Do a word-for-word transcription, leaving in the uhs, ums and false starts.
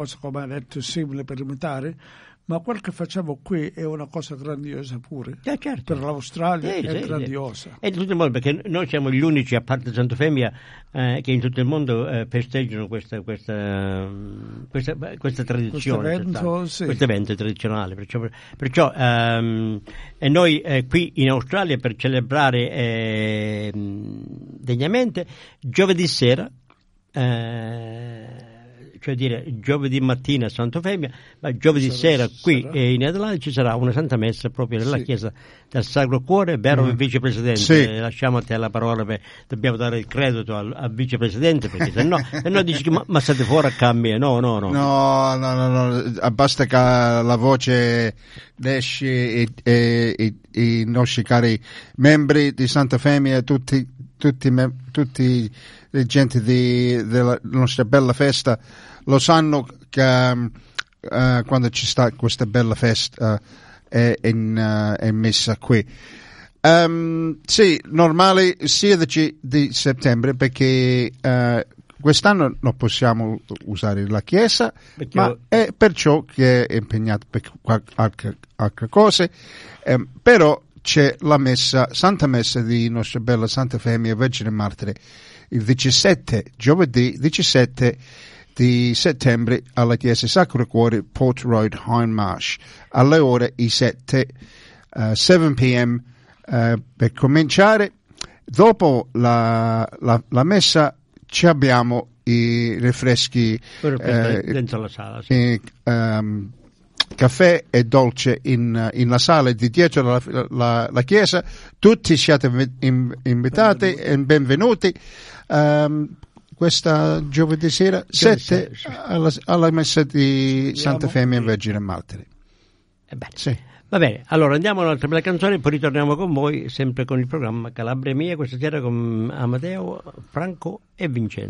cosa, come ha detto, simile per imitare, ma quel che facciamo qui è una cosa grandiosa pure. Eh, certo. Per l'Australia Sì, è sì, grandiosa. Sì. E in tutto il mondo, perché noi siamo gli unici, a parte Sant'Eufemia, eh, che in tutto il mondo eh, festeggiano questa, questa, questa, questa tradizione. Questo evento, sì. Questo evento tradizionale. Perciò, perciò ehm, e noi eh, qui in Australia, per celebrare eh, degnamente, giovedì sera, eh, cioè dire giovedì mattina a Sant'Eufemia, ma giovedì sarà, sera qui sarà. in Adelaide ci sarà una Santa Messa proprio nella sì. chiesa del Sacro Cuore. Vero, mm. vicepresidente, sì. lasciamo a te la parola, perché dobbiamo dare il credito al, al vicepresidente, perché se no, se no dici che ma, ma state fuori a cambia, no, no, no. No, no, no, no. Basta che la voce esce e, e, e, e i nostri cari membri di Sant'Eufemia, tutti, tutti, tutti le gente di, della nostra bella festa, lo sanno che uh, quando ci sta questa bella festa uh, è, in, uh, è messa qui. Um, sì, normale sia di, di settembre, perché uh, quest'anno non possiamo usare la chiesa, perché ma io... è perciò che è impegnato per altre, altre cose, um, però c'è la messa, Santa Messa di nostra bella Sant'Eufemia Vergine Martire il diciassette, giovedì diciassette di settembre alla chiesa Sacro Cuore, Port Road, Hindmarsh, alle ore sette, uh, sette p.m. Uh, per cominciare. Dopo la, la, la messa ci abbiamo i rinfreschi eh, dentro la sala, sì. e, um, caffè e dolce in, in la sala di dietro la, la, la chiesa. Tutti siete invitati e benvenuti. Um, questa giovedì sera sette alla, alla messa di Sant'Eufemia Vergine Martire. Sì. Va bene, allora andiamo a un'altra bella canzone e poi ritorniamo con voi, sempre con il programma Calabria Mia, questa sera con Amadeo, Franco e Vincenzo.